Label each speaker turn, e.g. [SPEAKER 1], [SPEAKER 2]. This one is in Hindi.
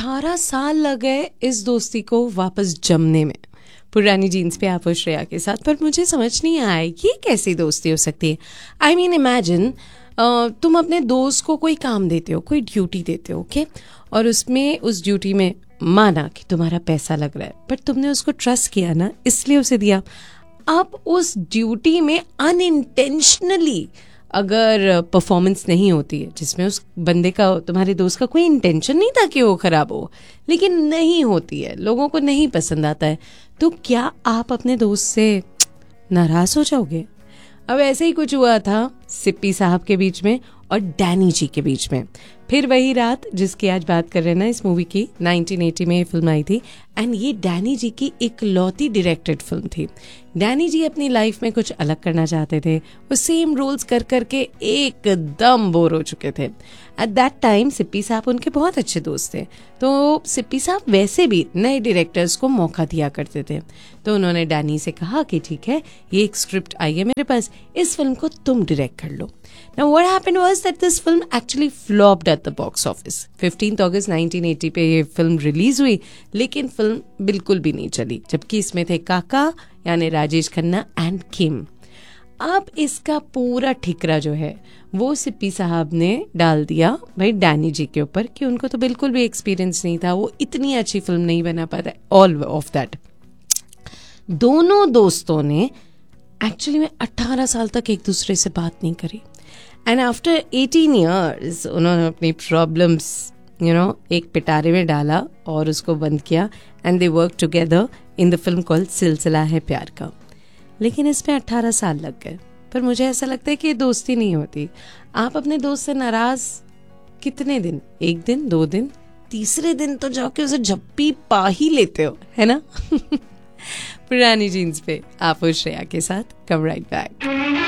[SPEAKER 1] 18 साल लग गए इस दोस्ती को वापस जमने में। पुरानी जीन्स पे आप और श्रेया के साथ, पर मुझे समझ नहीं आया ये कैसी दोस्ती हो सकती है। आई मीन इमेजिन तुम अपने दोस्त को कोई काम देते हो, कोई ड्यूटी देते हो, ओके, और उसमें उस ड्यूटी में माना कि तुम्हारा पैसा लग रहा है, पर तुमने उसको ट्रस्ट किया ना, इसलिए उसे दिया। अब उस ड्यूटी में अनइंटेंशनली अगर परफॉर्मेंस नहीं होती है, जिसमें उस बंदे का, तुम्हारे दोस्त का कोई इंटेंशन नहीं था कि वो खराब हो, लेकिन नहीं होती है, लोगों को नहीं पसंद आता है, तो क्या आप अपने दोस्त से नाराज हो जाओगे? अब ऐसे ही कुछ हुआ था सिप्पी साहब के बीच में और डैनी जी के बीच में। फिर वही रात जिसकी आज बात कर रहे हैं ना, इस मूवी की 1980 में ये फिल्म आई थी, एंड ये डैनी जी की इकलौती डायरेक्टेड फिल्म थी। डैनी जी अपनी लाइफ में कुछ अलग करना चाहते थे, वो सेम रोल्स कर करके एकदम बोर हो चुके थे। एट दैट टाइम सिप्पी साहब उनके बहुत अच्छे दोस्त थे, तो सिप्पी साहब वैसे भी नए डायरेक्टर्स को मौका दिया करते थे। तो उन्होंने डैनी से कहा कि ठीक है, ये एक स्क्रिप्ट आई है मेरे पास, इस फिल्म को तुम डायरेक्ट कर लो। Now what happened was that this film actually flopped at the box office. 15 अगस्त 1980 पे ये फिल्म रिलीज हुई, लेकिन फिल्म बिल्कुल भी नहीं चली, जबकि इसमें थे काका यानी राजेश खन्ना एंड किम। अब इसका पूरा ठिकरा जो है वो सिप्पी साहब ने डाल दिया भाई डैनी जी के ऊपर कि उनको तो बिल्कुल भी एक्सपीरियंस नहीं था, वो इतनी अच्छी फिल्म नहीं बना पाता। ऑल ऑफ दैट, दोनों दोस्तों ने एक्चुअली में 18 साल तक एक दूसरे से बात नहीं करी। एंड आफ्टर 18 years उन्होंने अपनी प्रॉब्लम्स एक पिटारे में डाला और उसको बंद किया, and they work together in the film called सिलसिला है प्यार का। लेकिन इसमें 18 साल लग गए, पर मुझे ऐसा लगता है कि ये दोस्ती नहीं होती। आप अपने दोस्त से नाराज कितने दिन, एक दिन, 2 दिन, तीसरे दिन तो जाके उसे झप्पी पा ही लेते हो, है ना? पुरानी जीन्स पे आप और श्रेया के साथ, कम राइट बैक।